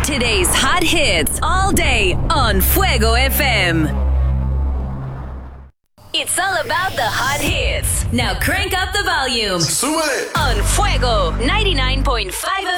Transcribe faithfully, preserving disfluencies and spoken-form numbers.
Today's hot hits all day on Fuego F M. It's all about the hot hits. Now crank up the volume. Súbele. On Fuego ninety-nine point five